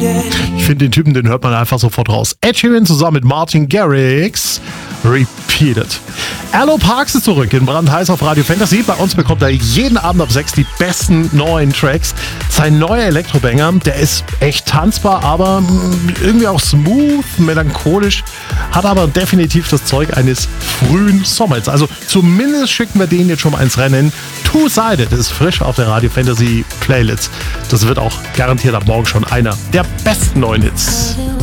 Ich finde den Typen, den hört man einfach sofort raus. Ed Sheeran zusammen mit Martin Garrix. Repeated. Arlo Parks ist zurück in Brandheiß auf Radio Fantasy. Bei uns bekommt er jeden Abend ab 6 die besten neuen Tracks. Sein neuer Elektrobanger, der ist echt tanzbar, aber irgendwie auch smooth, melancholisch, hat aber definitiv das Zeug eines frühen Sommers. Also zumindest schicken wir den jetzt schon mal ins Rennen. Two-Sided ist frisch auf der Radio Fantasy Playlist. Das wird auch garantiert ab morgen schon einer der besten neuen Hits.